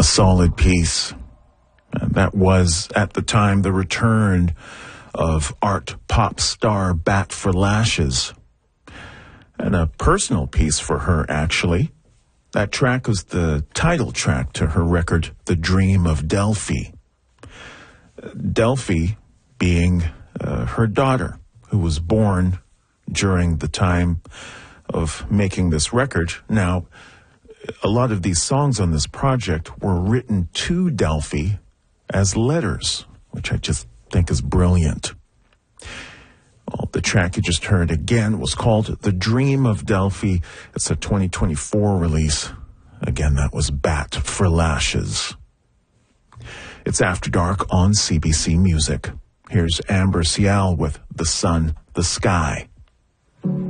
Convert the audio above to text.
A solid piece. That was, at the time, the return of art pop star Bat for Lashes. And a personal piece for her, actually. That track was the title track to her record, The Dream of Delphi. Delphi being her daughter, who was born during the time of making this record. Now, a lot of these songs on this project were written to Delphi as letters, which I just think is brilliant. Well, the track you just heard again was called The Dream of Delphi. It's a 2024 release. Again, that was Bat for Lashes. It's After Dark on CBC Music. Here's Amber Cial with The Sun, the Sky.